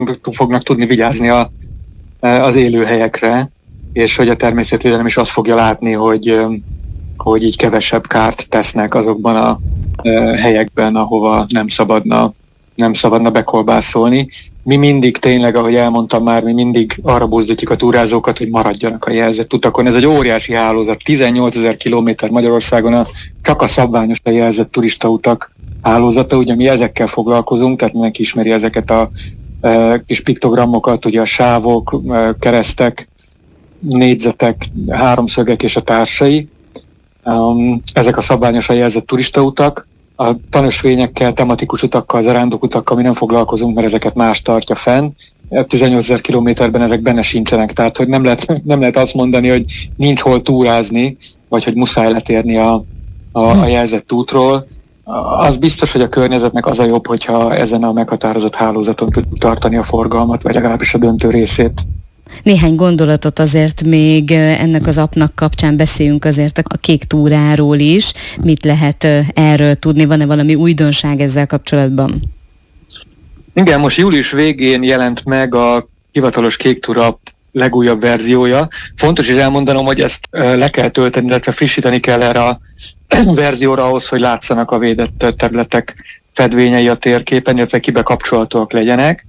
fognak tudni vigyázni az élőhelyekre, és hogy a természetvédelem is azt fogja látni, hogy így kevesebb kárt tesznek azokban a helyekben, ahova nem szabadna bekolbászolni. Mi mindig tényleg, ahogy elmondtam már, mi mindig arra buzdítjuk a túrázókat, hogy maradjanak a jelzett utakon. Ez egy óriási hálózat, 18 000 kilométer Magyarországon csak a szabványosan jelzett turistautak hálózata, ugye mi ezekkel foglalkozunk, tehát mindenki ismeri ezeket a kis piktogramokat, ugye a sávok, keresztek, négyzetek, háromszögek és a társai. Ezek a szabványosan jelzett turistautak. A tanösvényekkel, tematikus utakkal, zarándokutakkal mi nem foglalkozunk, mert ezeket más tartja fenn. 18 000 kilométerben ezek benne sincsenek, tehát hogy nem lehet azt mondani, hogy nincs hol túrázni, vagy hogy muszáj letérni a jelzett útról. Az biztos, hogy a környezetnek az a jobb, hogyha ezen a meghatározott hálózaton tudjuk tartani a forgalmat, vagy legalábbis a döntő részét. Néhány gondolatot azért még ennek az appnak kapcsán beszéljünk azért a kék túráról is. Mit lehet erről tudni? Van-e valami újdonság ezzel kapcsolatban? Igen, most július végén jelent meg a hivatalos kék túra app legújabb verziója. Fontos is elmondanom, hogy ezt le kell tölteni, illetve frissíteni kell erre a verzióra ahhoz, hogy látszanak a védett területek fedvényei a térképen, illetve kibekapcsolhatóak legyenek.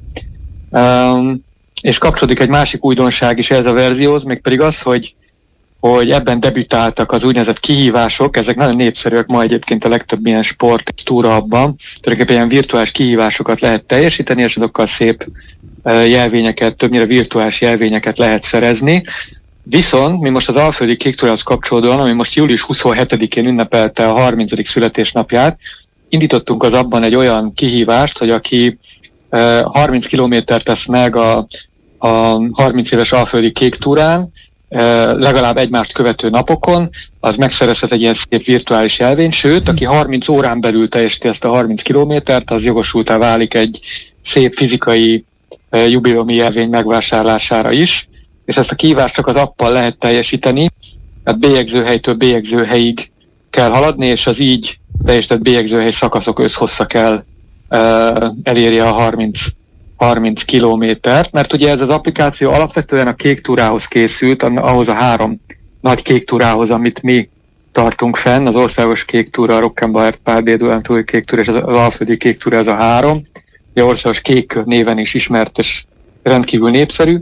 És kapcsolódik egy másik újdonság is ez a verzióhoz, mégpedig az, hogy ebben debütáltak az úgynevezett kihívások, ezek nagyon népszerűek ma egyébként a legtöbb ilyen sport túra abban. Tulajdonképpen ilyen virtuális kihívásokat lehet teljesíteni, és azokkal szép jelvényeket, többnyire virtuális jelvényeket lehet szerezni. Viszont mi most az Alföldi Kék Túrához kapcsolódóan, ami most július 27-én ünnepelte a 30. születésnapját, indítottunk az abban egy olyan kihívást, hogy aki 30 kilométert tesz meg a 30 éves Alföldi Kék Túrán, legalább egymást követő napokon, az megszerezhet egy ilyen szép virtuális jelvényt, sőt, aki 30 órán belül teljesíti ezt a 30 kilométert, az jogosultá válik egy szép fizikai jubileumi jelvény megvásárlására is, és ezt a kihívást csak az appal lehet teljesíteni, tehát bélyegzőhelytől bélyegzőhelyig kell haladni, és az így teljesített bélyegzőhely szakaszok összhossza kell elérje a 30 kilométert, mert ugye ez az applikáció alapvetően a kék túrához készült, ahhoz a 3 nagy kék túrához, amit mi tartunk fenn, az országos kék túra, a Rockenbauer Párdédulántúli kék túra és az Alföldi Kék Túra, ez a 3. Az országos kék néven is ismert és rendkívül népszerű.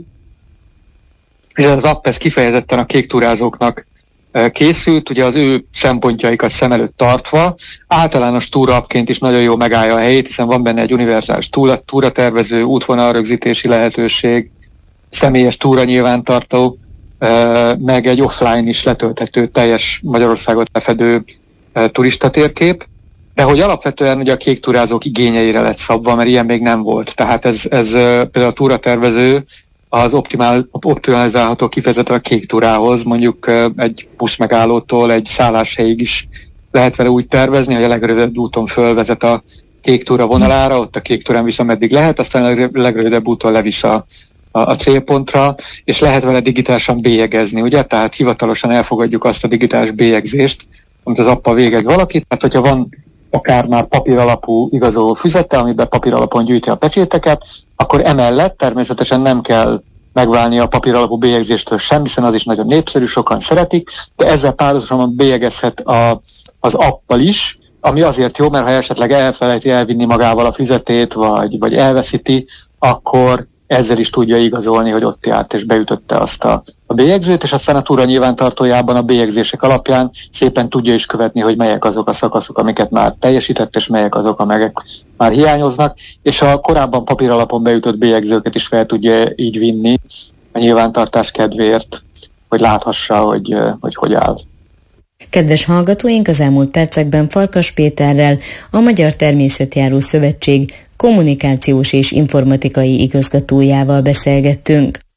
És az app ez kifejezetten a kék túrázóknak készült, ugye az ő szempontjaikat szem előtt tartva, általános túraapként is nagyon jól megállja a helyét, hiszen van benne egy univerzális túratervező, útvonalrögzítési lehetőség, személyes túra nyilvántartó, meg egy offline is letölthető, teljes Magyarországot lefedő turistatérkép, de hogy alapvetően ugye a kék túrázók igényeire lett szabva, mert ilyen még nem volt. Tehát ez például a túratervező az optimalizálható kifejezetten a kék túrához, mondjuk egy buszmegállótól egy szálláshelyig is lehet vele úgy tervezni, hogy a legrövidebb úton fölvezet a kék túra vonalára, ott a kék túrán visz, ameddig lehet, aztán a legrövidebb úton levisz a célpontra, és lehet vele digitálisan bélyegezni, ugye? Tehát hivatalosan elfogadjuk azt a digitális bélyegzést, amit az appal végez valaki, tehát hogyha van akár már papíralapú igazoló füzete, amiben papíralapon gyűjti a pecséteket, akkor emellett természetesen nem kell megválni a papíralapú bélyegzéstől sem, hiszen az is nagyon népszerű, sokan szeretik, de ezzel párhuzamosan bélyegezhet az appal is, ami azért jó, mert ha esetleg elfelejti elvinni magával a füzetét, vagy elveszíti, akkor ezzel is tudja igazolni, hogy ott járt és beütötte azt a bélyegzőt, és aztán a túra nyilvántartójában a bélyegzések alapján szépen tudja is követni, hogy melyek azok a szakaszok, amiket már teljesített, és melyek azok, amelyek már hiányoznak, és a korábban papíralapon beütött bélyegzőket is fel tudja így vinni a nyilvántartás kedvéért, hogy láthassa, hogy áll. Kedves hallgatóink, az elmúlt percekben Farkas Péterrel, a Magyar Természetjáró Szövetség kommunikációs és informatikai igazgatójával beszélgettünk.